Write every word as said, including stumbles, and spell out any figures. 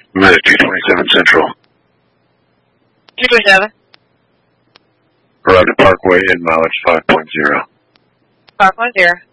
I'm at two twenty-seven Central. two twenty-seven. Arrived at Parkway in mileage five point zero. five point zero.